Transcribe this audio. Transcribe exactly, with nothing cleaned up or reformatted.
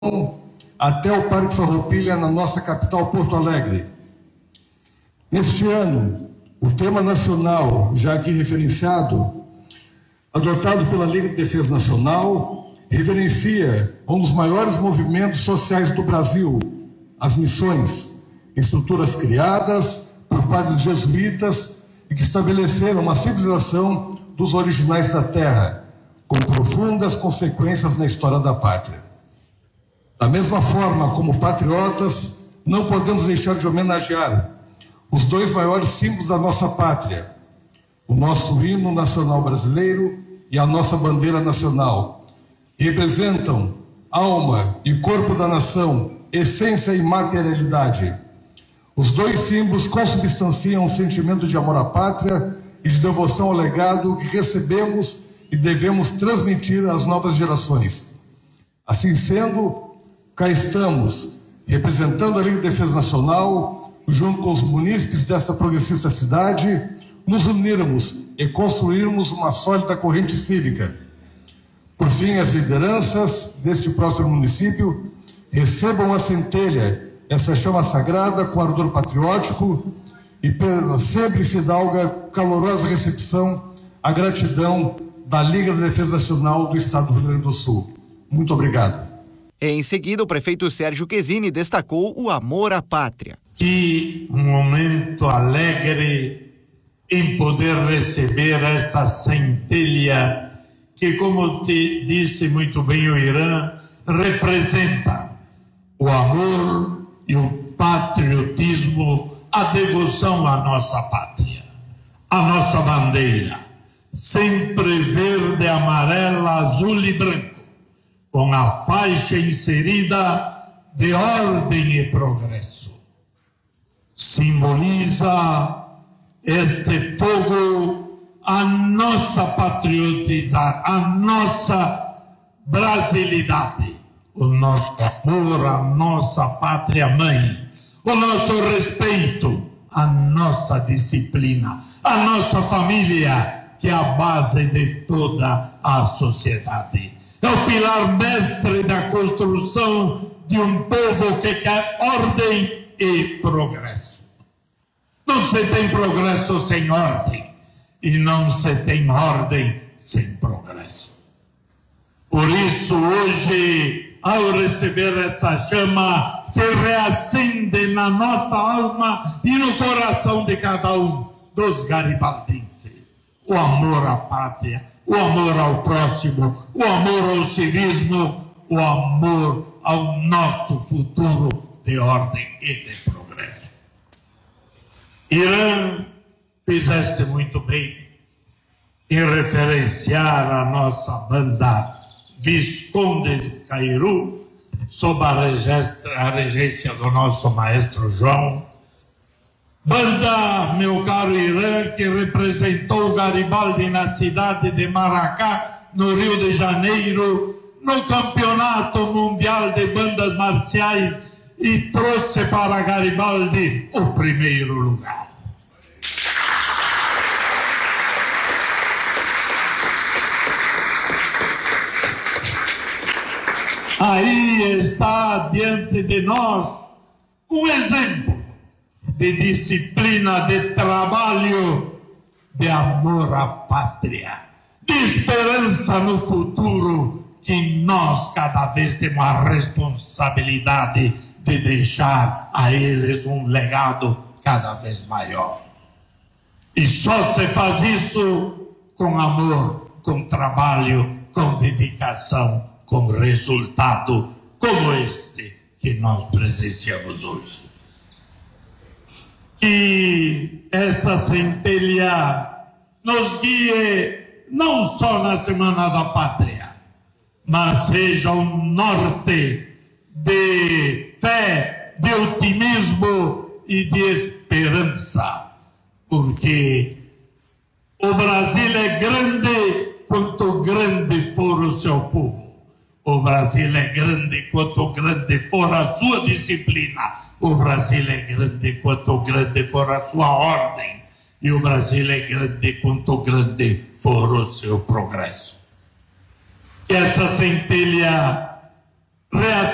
até o Parque Farroupilha na nossa capital Porto Alegre. Neste ano, o tema nacional, já aqui referenciado, adotado pela Liga de Defesa Nacional, reverencia um dos maiores movimentos sociais do Brasil, as missões, estruturas criadas por padres jesuítas e que estabeleceram uma civilização dos originais da terra, com profundas consequências na história da pátria. Da mesma forma, como patriotas, não podemos deixar de homenagear os dois maiores símbolos da nossa pátria, o nosso hino nacional brasileiro e a nossa bandeira nacional, que representam alma e corpo da nação, essência e materialidade. Os dois símbolos consubstanciam um sentimento de amor à pátria e de devoção ao legado que recebemos e devemos transmitir às novas gerações. Assim sendo, cá estamos, representando a Liga de Defesa Nacional, junto com os munícipes desta progressista cidade, nos unirmos e construirmos uma sólida corrente cívica. Por fim, as lideranças deste próximo município recebam a centelha, essa chama sagrada com ardor patriótico e pela sempre fidalga, calorosa recepção, a gratidão da Liga de Defesa Nacional do Estado do Rio Grande do Sul. Muito obrigado. Em seguida, o prefeito Sérgio Quesini destacou o amor à pátria. Que um momento alegre em poder receber esta centelha que, como te disse muito bem o Irã, representa o amor e o patriotismo, a devoção à nossa pátria, à nossa bandeira, sempre verde, amarela, azul e branco, com a faixa inserida de ordem e progresso. Simboliza este fogo a nossa patriotidade, a nossa brasilidade, o nosso amor à nossa pátria-mãe, o nosso respeito à nossa disciplina, à nossa família, que é a base de toda a sociedade. É o pilar mestre da construção de um povo que quer ordem e progresso. Não se tem progresso sem ordem e não se tem ordem sem progresso. Por isso, hoje, ao receber essa chama que reacende na nossa alma e no coração de cada um dos garibaldenses, o amor à pátria, o amor ao próximo, o amor ao civismo, o amor ao nosso futuro de ordem e de progresso. Irã, fizeste muito bem em referenciar a nossa banda Visconde de Cairu, sob a regência, a regência do nosso maestro João. Banda, meu caro Irã, que representou Garibaldi na cidade de Maracá, no Rio de Janeiro, no Campeonato Mundial de Bandas Marciais, e trouxe para Garibaldi o primeiro lugar. Aí está diante de nós um exemplo de disciplina, de trabalho, de amor à pátria, de esperança no futuro, que nós cada vez temos a responsabilidade de deixar a eles um legado cada vez maior. E só se faz isso com amor, com trabalho, com dedicação, com resultado como este que nós presenciamos hoje. Que essa centelha nos guie não só na Semana da Pátria, mas seja um norte de fé, de otimismo e de esperança, porque o Brasil é grande quanto grande for o seu povo. O Brasil é grande quanto grande for a sua disciplina. O Brasil é grande quanto grande for a sua ordem. E o Brasil é grande quanto grande for o seu progresso. Que essa centelha